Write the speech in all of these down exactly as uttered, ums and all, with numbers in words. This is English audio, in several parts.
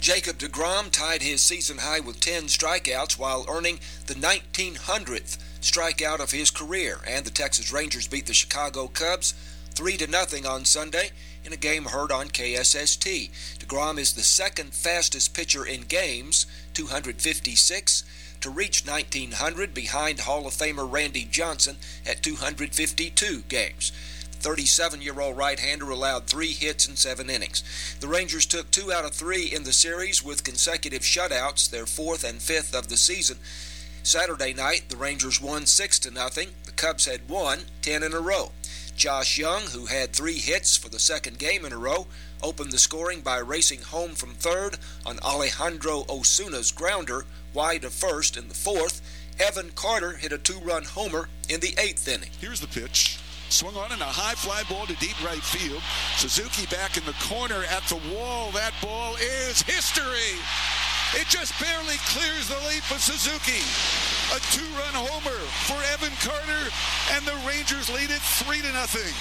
Jacob deGrom tied his season high with ten strikeouts while earning the nineteen hundredth strikeout of his career, and the Texas Rangers beat the Chicago Cubs three to nothing on Sunday in a game heard on K S S T. deGrom is the second fastest pitcher in games, two hundred fifty-six, to reach nineteen hundred behind Hall of Famer Randy Johnson at two hundred fifty-two games. thirty-seven-year-old right-hander allowed three hits in seven innings. The Rangers took two out of three in the series with consecutive shutouts, their fourth and fifth of the season. Saturday night, the Rangers won six to nothing. The Cubs had won ten in a row. Josh Young, who had three hits for the second game in a row, opened the scoring by racing home from third on Alejandro Osuna's grounder wide of first in the fourth. Evan Carter hit a two-run homer in the eighth inning. Here's the pitch. Swung on in a high fly ball to deep right field. Suzuki back in the corner at the wall. That ball is history. It just barely clears the leap of Suzuki. A two-run homer for Evan Carter, and the Rangers lead it three to nothing.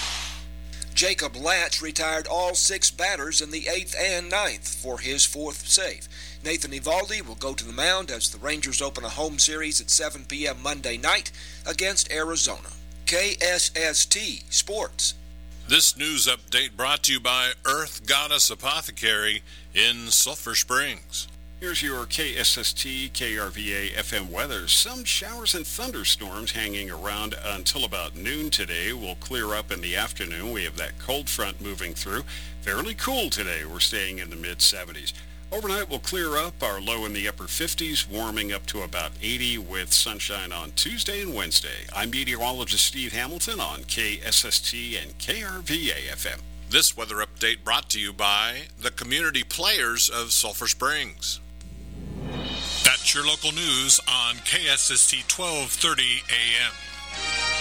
Jacob Latch retired all six batters in the eighth and ninth for his fourth save. Nathan Eovaldi will go to the mound as the Rangers open a home series at seven p.m. Monday night against Arizona. K S S T Sports. This news update brought to you by Earth Goddess Apothecary in Sulphur Springs. Here's your K S S T K R V A F M weather. Some showers and thunderstorms hanging around until about noon today. Will clear up in the afternoon. We have that cold front moving through. Fairly cool today. We're staying in the mid seventies. Overnight will clear up, our low in the upper fifties, warming up to about eighty with sunshine on Tuesday and Wednesday. I'm meteorologist Steve Hamilton on K S S T and K R V A F M. This weather update brought to you by the Community Players of Sulphur Springs. That's your local news on K S S T twelve thirty A M.